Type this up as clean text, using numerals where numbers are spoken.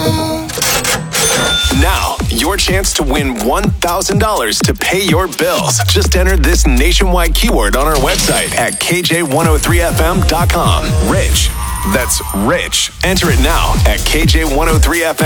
Now, your chance to win $1,000 to pay your bills. Just enter this nationwide keyword on our website at KJ103FM.com. Rich. That's Rich. Enter it now at KJ103FM.